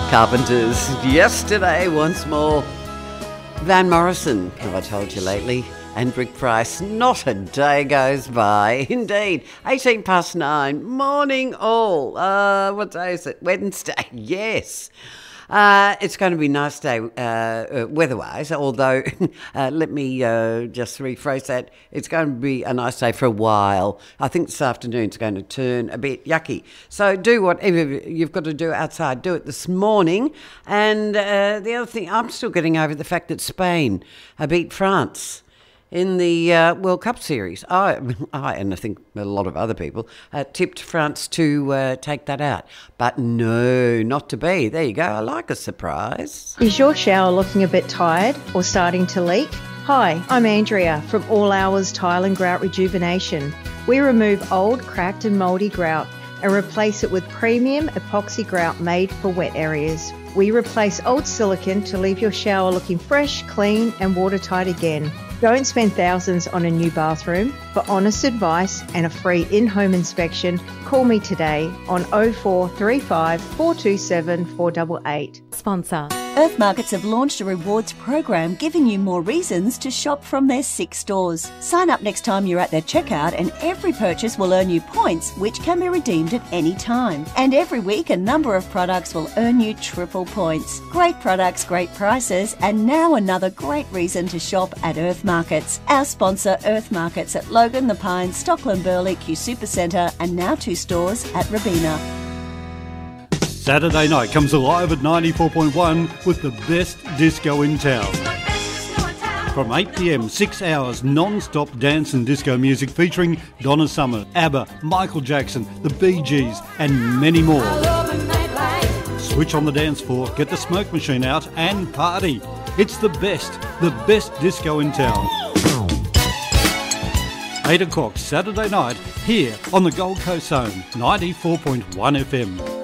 Carpenters, Yesterday once more. Van Morrison, have I told you lately? And Rick Price, not a day goes by. Indeed, 18 past 9, morning all. What day is it? Wednesday, yes. It's going to be a nice day weather-wise, although let me just rephrase that. It's going to be a nice day for a while. I think this afternoon it's going to turn a bit yucky. So do whatever you've got to do outside. Do it this morning. And the other thing, I'm still getting over the fact that Spain beat France in the World Cup series. I and I think a lot of other people tipped France to take that out. But no, not to be. There you go. I like a surprise. Is your shower looking a bit tired or starting to leak? Hi, I'm Andrea from All Hours Tile and Grout Rejuvenation. We remove old, cracked and mouldy grout and replace it with premium epoxy grout made for wet areas. We replace old silicone to leave your shower looking fresh, clean and watertight again. Don't spend thousands on a new bathroom. For honest advice and a free in-home inspection, call me today on 0435 427 488. Sponsor. Earth Markets have launched a rewards program giving you more reasons to shop from their 6 stores. Sign up next time you're at their checkout and every purchase will earn you points which can be redeemed at any time. And every week a number of products will earn you triple points. Great products, great prices, and now another great reason to shop at Earth Markets. Our sponsor Earth Markets at Logan, The Pines, Stockland Burley, Q Supercentre and now 2 stores at Robina. Saturday night comes alive at 94.1 with the best disco in town. From 8 p.m, 6 hours non-stop dance and disco music featuring Donna Summer, ABBA, Michael Jackson, the Bee Gees and many more. Switch on the dance floor, get the smoke machine out and party. It's the best disco in town. 8 o'clock Saturday night here on the Gold Coast Zone, 94.1 FM.